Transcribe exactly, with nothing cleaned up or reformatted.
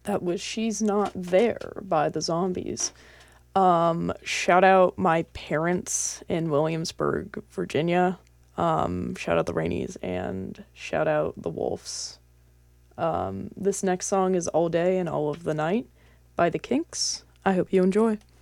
That was She's Not There by the Zombies. Um, shout out my parents in Williamsburg, Virginia. Um, shout out the Rainies and shout out the Wolves. Um, this next song is All Day and All of the Night by the Kinks. I hope you enjoy.